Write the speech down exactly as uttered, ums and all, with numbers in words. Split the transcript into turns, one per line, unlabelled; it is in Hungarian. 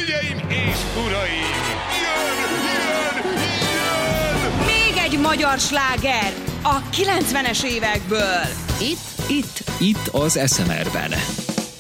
Hölgyeim és uraim! Jön, jön, jön!
Még egy magyar sláger a kilencvenes évekből.
Itt? Itt. Itt az es em erben.